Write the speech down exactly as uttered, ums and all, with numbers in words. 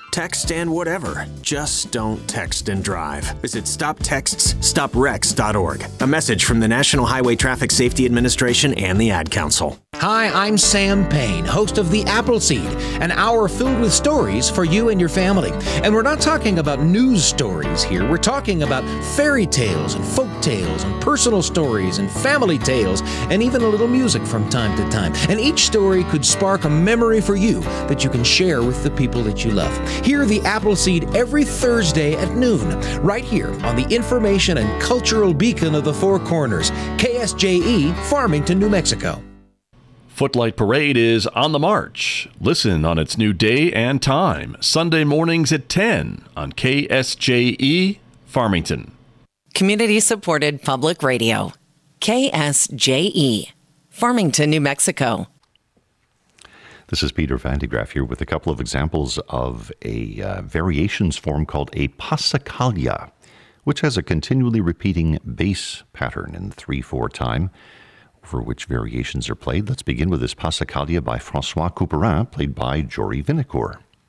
text and whatever. Just don't text and drive. Visit stop texts stop wrecks dot org. A message from the National Highway Traffic Safety Administration and the Ad Council. Hi, I'm Sam Payne, host of The Appleseed, an hour filled with stories for you and your family. And we're not talking about news stories here. We're talking about fairy tales and folk tales and personal stories and family tales and even a little music from time to time. And each story could spark a memory for you that you can share with the people that you love. Hear The Appleseed every Thursday at noon, right here on the information and cultural beacon of the Four Corners, K S J E, Farmington, New Mexico. Footlight Parade is on the march. Listen on its new day and time, Sunday mornings at ten on K S J E, Farmington. Community-supported public radio, K S J E, Farmington, New Mexico. This is Peter Van de Graaff here with a couple of examples of a uh, variations form called a passacaglia, which has a continually repeating bass pattern in three four time, for which variations are played. Let's begin with this passacaglia by François Couperin, played by Jory Vinacourt.